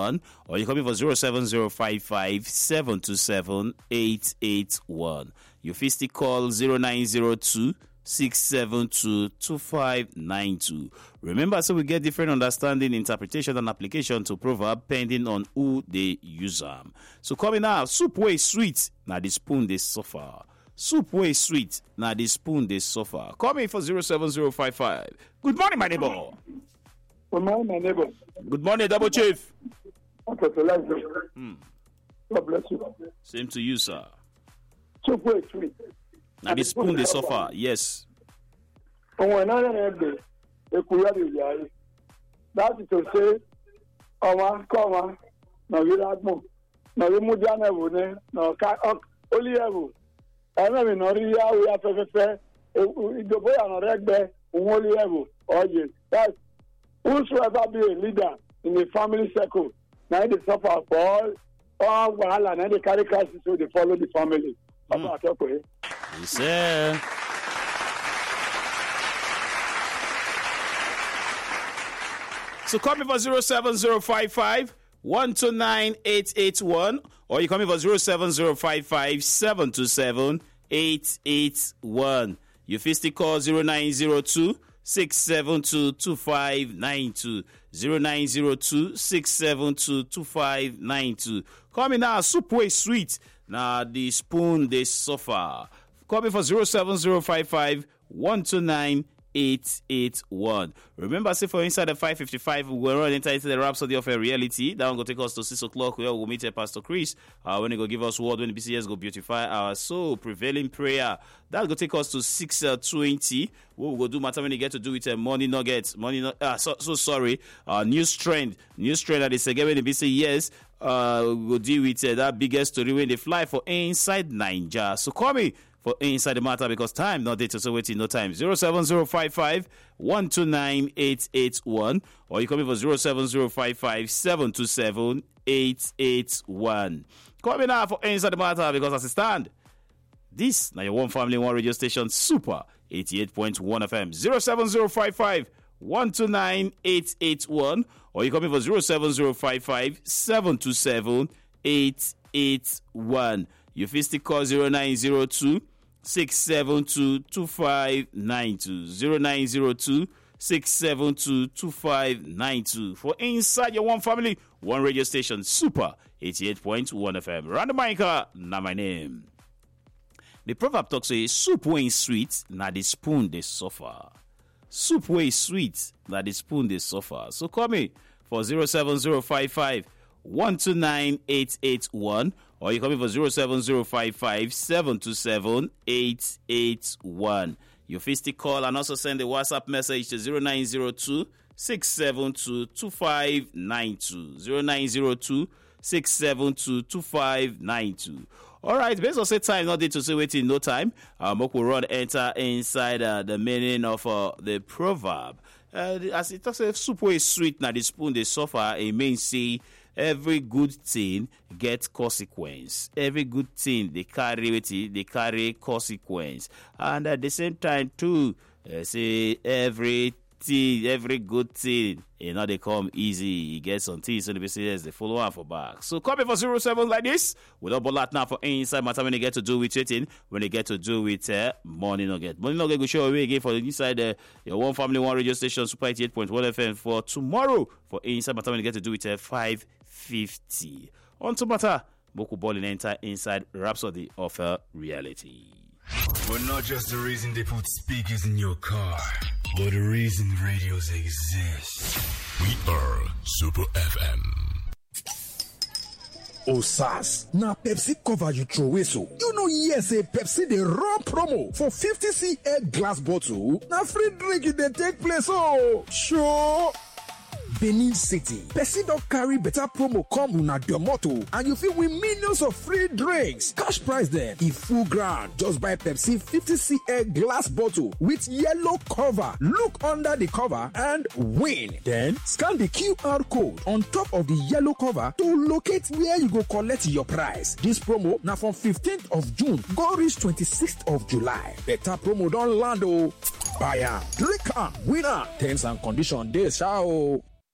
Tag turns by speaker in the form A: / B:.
A: 881, or you call me for 07055 727 881. You still call 0902 672-2592. Remember, so we get different understanding, interpretation, and application to proverb depending on who they use them. So coming now, soup way sweet, now the spoon they suffer. Soup way sweet, now the spoon they suffer. Call me for 07055. Good morning, my neighbor.
B: Good morning, my neighbor.
A: Good morning, Double Chief.
B: God bless you.
A: Same to you, sir.
B: Soup way sweet.
A: Now the spoon they suffer, yes.
B: That is to say, come, no, you have more. No, you move down no, only ever. I mean, no, we have to say, the boy on a reg only ever. Oh, yes. That whosoever be a leader in a family circle, now they suffer for all while and they carry crisis, so they follow the family.
A: Yes, sir. So call me for 07055 129 881, or you call me for 07055 727 881. You still call 0902 672 2592. 0902 672 2592. Call me now, soup way sweet. Now the spoon they suffer. Call me for 07055 129 881. Remember, say for inside the 555, we're running into the Rhapsody of a Reality. That one go take us to 6 o'clock where we'll meet Pastor Chris. When he go give us word, when the BCS go beautify our soul, prevailing prayer. That go take us to 6:20. What we go do matter when you get to do with money nuggets. Sorry. News trend that is again when the BCS yes. We go deal with that biggest story when they fly for inside Nigeria. So call me for inside the matter because time not there to so waiting no time. 07055 129 881, or you call me for 07055 727 881. Call me now for inside the matter because as it stand, this now your one family, one radio station, Super 88.1 FM. 07055 129 881, or you call me for 07055 727 881. You still call 0902 672 2592. 0902 672 2592. For inside your one family, one radio station, Super 88.1 FM. Random Micah, now my name. The proverb talks say, soup way sweet, now the spoon they suffer. Soup way sweet, now the spoon they suffer. So call me for 07055 129 881, or you call me for 07055 727 881. You still call and also send a WhatsApp message to 0902 672 2592. 0902 672 2592. All right, based on say time, not there to say waiting no time. Moko run enter inside the meaning of the proverb. As it talks, soup is sweet, now the spoon they suffer. It means say every good thing gets consequence. Every good thing they carry consequence, and at the same time too, say every good thing, they come easy. You get some things, so they say yes, they follow on for back. So call me for 07 like this. We don't bother now for inside matter when they get to do with it, when they get to do with money nugget. Money nugget will show away again for the inside your one family, one radio station, Super 88.1 FM for tomorrow. For inside matter when they get to do with 550. On to matter, Boku Ball enter inside Rhapsody of a Reality.
C: We're not just the reason they put speakers in your car, but the reason radios exist. We are Super FM.
D: Oh, SARS. Now Pepsi cover you throw away so. You know, yes, a Pepsi the raw promo for 50cl glass bottle. Now free drink you they take place. Oh, sure. Benin City. Pepsi don't carry better promo come una your motto, and you feel win millions of free drinks. Cash prize them. If full ground, just buy Pepsi 50cl glass bottle with yellow cover. Look under the cover and win. Then scan the QR code on top of the yellow cover to locate where you go collect your prize. This promo now from 15th of June go reach 26th of July. Better promo don't land oh. Buy am, drink am, win am. Terms and conditions dey sha oh.